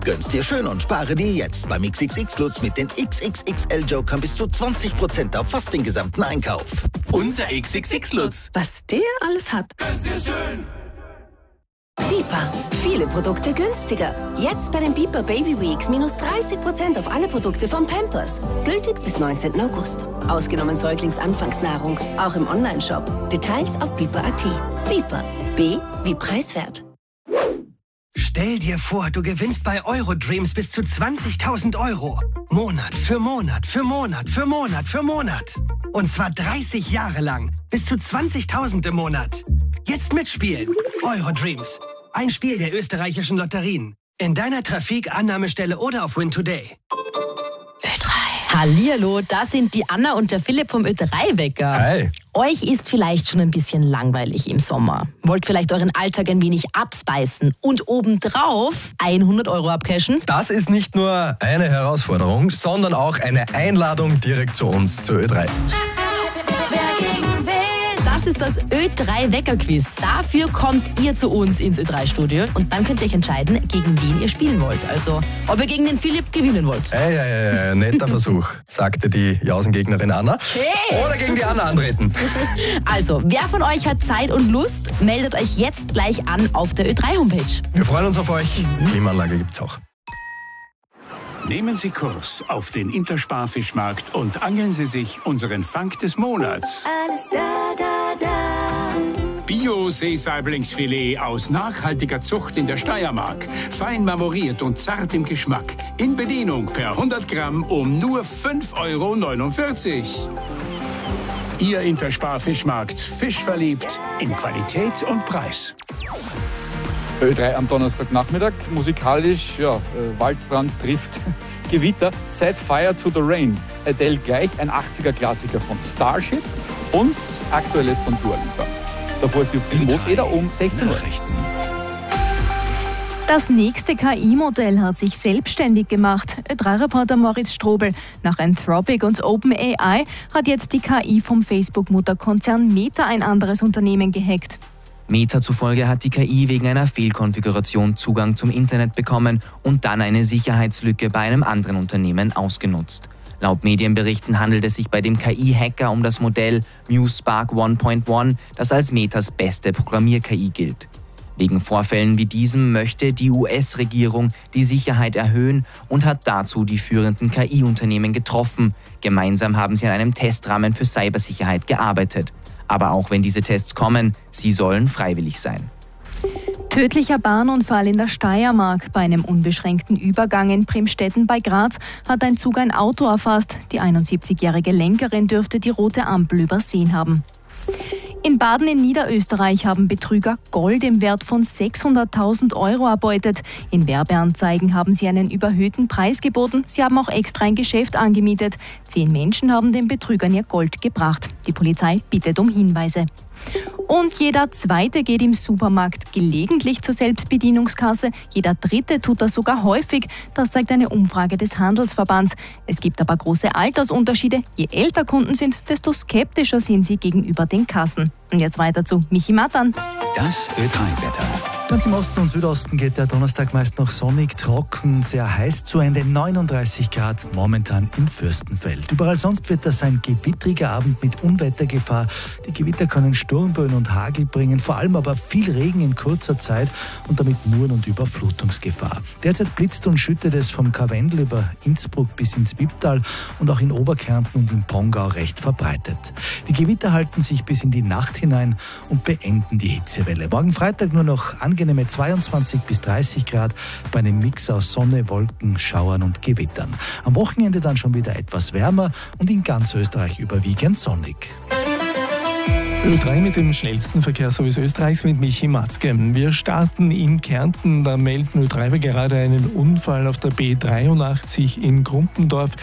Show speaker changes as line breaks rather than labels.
Gönn's dir schön und spare dir jetzt beim XXX Lutz mit den XXXL-Jokern bis zu 20% auf fast den gesamten Einkauf.
Unser XXX Lutz.
Was der alles hat.
Gönn's dir schön.
Biper. Viele Produkte günstiger. Jetzt bei den Biper Baby Weeks minus 30% auf alle Produkte von Pampers. Gültig bis 19. August. Ausgenommen Säuglingsanfangsnahrung. Auch im Onlineshop. Details auf biper.at. Biper. B wie preiswert.
Stell dir vor, du gewinnst bei Eurodreams bis zu 20.000 Euro. Monat für Monat für Monat für Monat für Monat. Und zwar 30 Jahre lang. Bis zu 20.000 im Monat. Jetzt mitspielen. Eurodreams. Ein Spiel der österreichischen Lotterien. In deiner Trafik, Annahmestelle oder auf Win Today.
Hallihallo, da sind die Anna und der Philipp vom Ö3-Wecker.
Hi.
Euch ist vielleicht schon ein bisschen langweilig im Sommer. Wollt vielleicht euren Alltag ein wenig abspeisen und obendrauf 100 Euro abcashen?
Das ist nicht nur eine Herausforderung, sondern auch eine Einladung direkt zu uns, zur Ö3.
Das ist das Ö3-Wecker-Quiz. Dafür kommt ihr zu uns ins Ö3-Studio und dann könnt ihr euch entscheiden, gegen wen ihr spielen wollt. Also, ob ihr gegen den Philipp gewinnen wollt.
Hey, netter Versuch, sagte die Jausengegnerin Anna.
Hey.
Oder gegen die Anna antreten.
Also, wer von euch hat Zeit und Lust, meldet euch jetzt gleich an auf der Ö3-Homepage.
Wir freuen uns auf euch. Klimaanlage gibt's auch.
Nehmen Sie Kurs auf den Intersparfischmarkt und angeln Sie sich unseren Fang des Monats.
Alles da.
Bio-Seesaiblingsfilet aus nachhaltiger Zucht in der Steiermark. Fein marmoriert und zart im Geschmack. In Bedienung per 100 Gramm um nur 5,49 €. Ihr Intersparfischmarkt. Fischverliebt in Qualität und Preis.
Ö3 am Donnerstagnachmittag. Musikalisch, Waldbrand trifft Gewitter. Set Fire to the Rain. Adele gleich, ein 80er-Klassiker von Starship und Aktuelles von Dua Lipa. Davor ist Moos um 16 Uhr.
Das nächste KI-Modell hat sich selbstständig gemacht. Ö3-Reporter Moritz Strobel. Nach Anthropic und OpenAI hat jetzt die KI vom Facebook-Mutterkonzern Meta ein anderes Unternehmen gehackt.
Meta zufolge hat die KI wegen einer Fehlkonfiguration Zugang zum Internet bekommen und dann eine Sicherheitslücke bei einem anderen Unternehmen ausgenutzt. Laut Medienberichten handelt es sich bei dem KI-Hacker um das Modell MuseSpark 1.1, das als Metas beste Programmier-KI gilt. Wegen Vorfällen wie diesem möchte die US-Regierung die Sicherheit erhöhen und hat dazu die führenden KI-Unternehmen getroffen. Gemeinsam haben sie an einem Testrahmen für Cybersicherheit gearbeitet. Aber auch wenn diese Tests kommen, sie sollen freiwillig sein.
Tödlicher Bahnunfall in der Steiermark. Bei einem unbeschränkten Übergang in Bremstetten bei Graz hat ein Zug ein Auto erfasst. Die 71-jährige Lenkerin dürfte die rote Ampel übersehen haben. In Baden in Niederösterreich haben Betrüger Gold im Wert von 600.000 € erbeutet. In Werbeanzeigen haben sie einen überhöhten Preis geboten. Sie haben auch extra ein Geschäft angemietet. 10 Menschen haben den Betrügern ihr Gold gebracht. Die Polizei bittet um Hinweise. Und jeder Zweite geht im Supermarkt gelegentlich zur Selbstbedienungskasse. Jeder Dritte tut das sogar häufig. Das zeigt eine Umfrage des Handelsverbands. Es gibt aber große Altersunterschiede. Je älter Kunden sind, desto skeptischer sind sie gegenüber den Kassen. Und jetzt weiter zu Michi Matan.
Das Ö3-Wetter.
Ganz im Osten und Südosten geht der Donnerstag meist noch sonnig, trocken, sehr heiß zu Ende. 39 Grad momentan in Fürstenfeld. Überall sonst wird das ein gewittriger Abend mit Unwettergefahr. Die Gewitter können Sturmböen und Hagel bringen, vor allem aber viel Regen in kurzer Zeit und damit Muren- und Überflutungsgefahr. Derzeit blitzt und schüttet es vom Karwendel über Innsbruck bis ins Wipptal und auch in Oberkärnten und im Pongau recht verbreitet. Die Gewitter halten sich bis in die Nacht hinein und beenden die Hitzewelle. Morgen Freitag nur noch angenehme 22 bis 30 Grad bei einem Mix aus Sonne, Wolken, Schauern und Gewittern. Am Wochenende dann schon wieder etwas wärmer und in ganz Österreich überwiegend sonnig.
Ö3 mit dem schnellsten Verkehrsservice Österreichs mit Michi Matzke. Wir starten in Kärnten. Da melden Ö3 gerade einen Unfall auf der B83 in Grumpendorf.